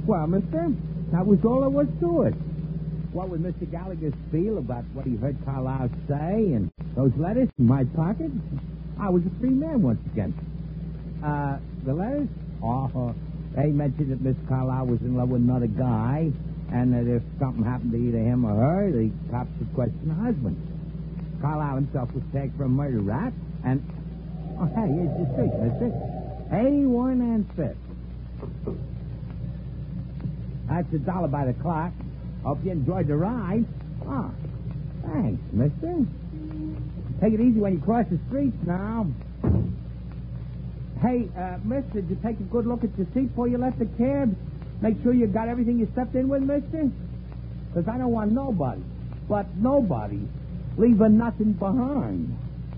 Well, mister, that was all there was to it. What would Mr. Gallagher feel about what he heard Carlisle say and those letters in my pocket? I was a free man once again. The letters? Oh, they mentioned that Miss Carlisle was in love with another guy, and that if something happened to either him or her, the cops would question the husband. Carlisle himself was tagged for a murder rap, and... Oh, hey, here's your street, mister. 81 and 5th. That's $1 by the clock. Hope you enjoyed the ride. Oh, thanks, mister. Take it easy when you cross the streets now. Hey, mister, did you take a good look at your seat before you left the cab? Make sure you got everything you stepped in with, mister? Because I don't want nobody, but nobody, leaving nothing behind.